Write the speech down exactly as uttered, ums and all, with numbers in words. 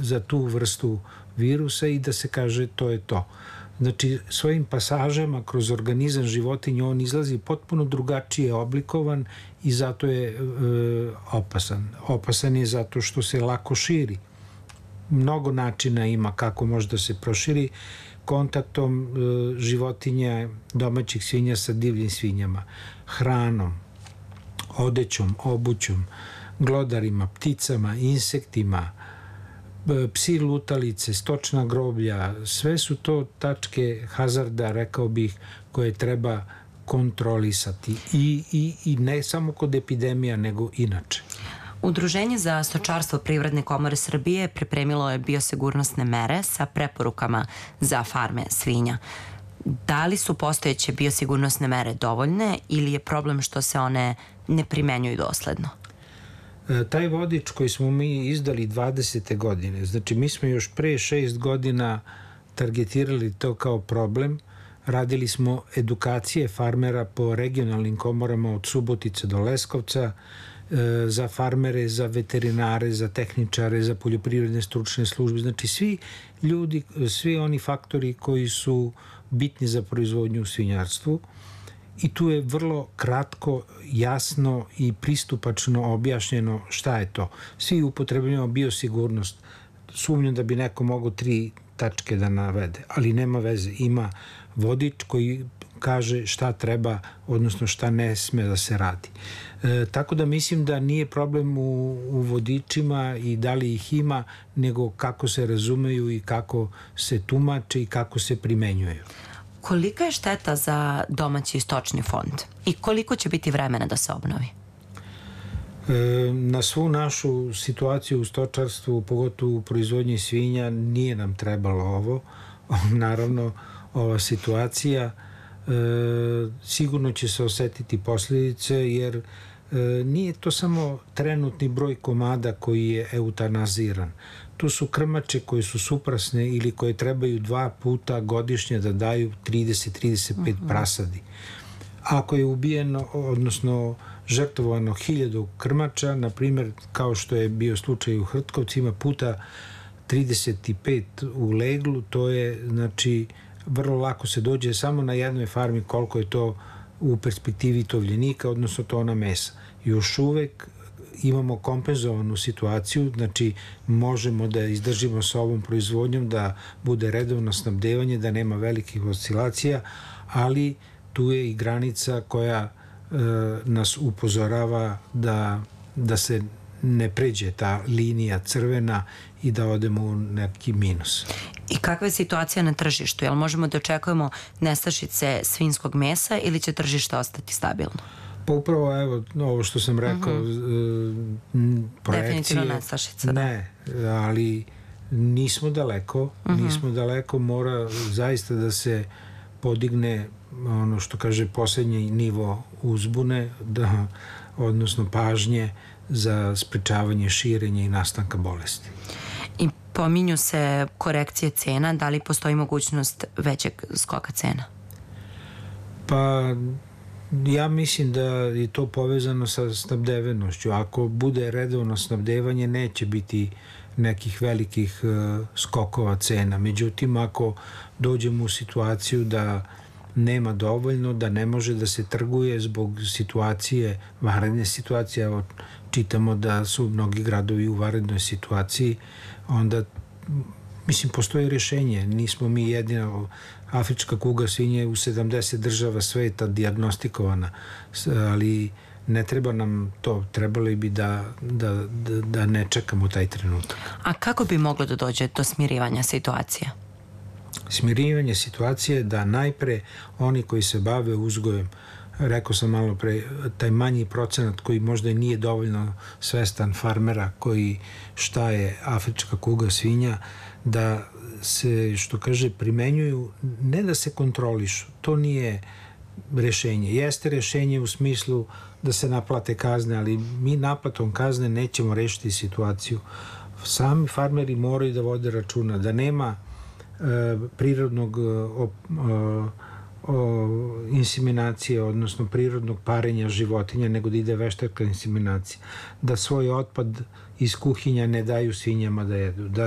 za tu vrstu virusa i da se kaže to je to. Znači, svojim pasažama kroz organizam životinja on izlazi potpuno drugačije oblikovan i zato je e, opasan. Opasan je zato što se lako širi. Mnogo načina ima kako može da se proširi kontaktom e, životinja, domaćih svinja sa divljim svinjama, hranom, odećom, obućom, glodarima, pticama, insektima, psi lutalice, stočna groblja, sve su to tačke hazarda, rekao bih, koje treba kontrolisati i, i, i ne samo kod epidemija, nego inače. Udruženje za stočarstvo Privredne komore Srbije pripremilo je biosigurnosne mere sa preporukama za farme svinja. Da li su postojeće biosigurnosne mere dovoljne ili je problem što se one ne primenjuju dosledno? Taj vodič koji smo mi izdali dvadesete godine, znači mi smo još pre šest godina targetirali to kao problem, radili smo edukacije farmera po regionalnim komorama od Subotice do Leskovca, za farmere, za veterinare, za tehničare, za poljoprivredne stručne službe, znači svi ljudi, svi oni faktori koji su bitni za proizvodnju u svinjarstvu. I tu je vrlo kratko, jasno i pristupačno objašnjeno šta je to. Svi upotrebljamo biosigurnost. Sumnjam da bi neko mogao tri tačke da navede, ali nema veze. Ima vodič koji kaže šta treba, odnosno šta ne sme da se radi. E, tako da mislim da nije problem u, u vodičima i da li ih ima, nego kako se razumeju i kako se tumače i kako se primenjuju. Kolika je šteta za domaći stočni fond i koliko će biti vremena da se obnovi? E, na svu našu situaciju u stočarstvu, pogotovo u proizvodnji svinja, nije nam trebalo ovo. Naravno, ova situacija e, sigurno će se osetiti posljedice, jer e, nije to samo trenutni broj komada koji je eutanaziran. Tu su krmače koje su suprasne ili koje trebaju dva puta godišnje da daju trideset do trideset pet uh-huh. prasadi. Ako je ubijeno, odnosno žrtvovano hiljadu krmača, na primjer, kao što je bio slučaj u Hrtkovcima, puta trideset pet u leglu, to je, znači, vrlo lako se dođe samo na jednoj farmi koliko je to u perspektivi tovljenika, odnosno tona mesa. Još uvek imamo kompenzovanu situaciju, znači možemo da izdržimo sa ovom proizvodnjom, da bude redovno snabdevanje, da nema velikih oscilacija, ali tu je i granica koja e, nas upozorava da, da se ne pređe ta linija crvena i da odemo u neki minus. I kakva je situacija na tržištu? Jel možemo da očekujemo nestašice svinjskog mesa ili će tržište ostati stabilno? Pa upravo, evo, ovo što sam rekao, uh-huh. projekcije... Definitivno nestašica, da. Ne, ali nismo daleko, uh-huh. nismo daleko, mora zaista da se podigne ono što kaže posljednji nivo uzbune, da, odnosno pažnje za sprečavanje širenja i nastanka bolesti. I pominju se korekcije cena, da li postoji mogućnost većeg skoka cena? Pa ja mislim da je to povezano sa snabdevenošću. Ako bude redovno snabdevanje, neće biti nekih velikih uh, skokova cena. Međutim, ako dođemo u situaciju da nema dovoljno, da ne može da se trguje zbog situacije, vanredne situacije, evo čitamo da su mnogi gradovi u vanrednoj situaciji, onda mislim, postoji rješenje. Nismo mi jedina. Afrička kuga svinje u sedamdeset država sveta dijagnostikovana, ali ne treba nam to. Trebali bi da, da, da, da ne čekamo taj trenutak. A kako bi moglo da dođe do smirivanja situacije? Smirivanje situacije da najpre oni koji se bave uzgojem, rekao sam malo pre, taj manji procenat koji možda i nije dovoljno svestan farmera koji šta je afrička kuga svinja, da se, što kaže, primenjuju, ne da se kontrolišu, to nije rešenje. Jeste rešenje u smislu da se naplate kazne, ali mi naplatom kazne nećemo rešiti situaciju. Sami farmeri moraju da vode računa, da nema e, prirodnog o, o, o, inseminacije, odnosno prirodnog parenja životinja, nego da ide veštačka inseminacija. Da svoj otpad iz kuhinja ne daju svinjama da jedu, da